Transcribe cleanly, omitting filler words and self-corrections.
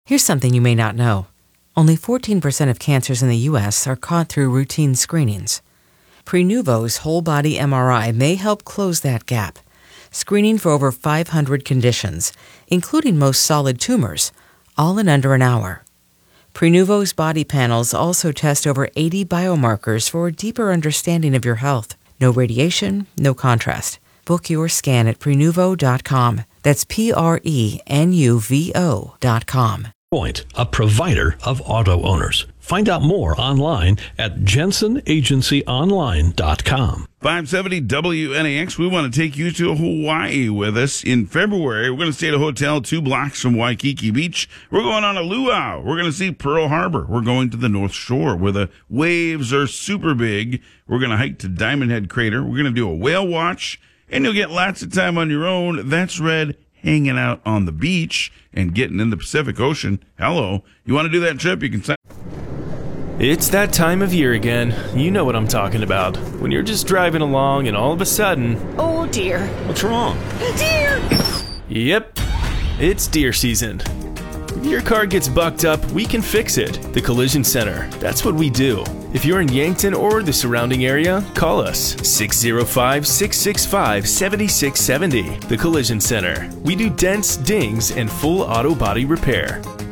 Here's something you may not know. Only 14% of cancers in the U.S. are caught through routine screenings. Prenuvo's whole-body MRI may help close that gap, screening for over 500 conditions, including most solid tumors, all in under an hour. Prenuvo's body panels also test over 80 biomarkers for a deeper understanding of your health. No radiation, no contrast. Book your scan at Prenuvo.com. That's Prenuvo.com. Point, a provider of auto owners. Find out more online at jensenagencyonline.com. 570 WNAX, we want to take you to Hawaii with us. In February, we're going to stay at a hotel 2 blocks from Waikiki Beach. We're going on a luau. We're going to see Pearl Harbor. We're going to the North Shore where the waves are super big. We're going to hike to Diamond Head Crater. We're going to do a whale watch, and you'll get lots of time on your own. That's Red, hanging out on the beach and getting in the Pacific Ocean. Hello. You want to do that trip? You can sign. It's that time of year again. You know what I'm talking about. When you're just driving along and all of a sudden... Oh, dear. What's wrong? Deer! Yep, it's deer season. If your car gets bucked up, we can fix it. The Collision Center. That's what we do. If you're in Yankton or the surrounding area, call us. 605-665-7670. The Collision Center. We do dents, dings, and full auto body repair.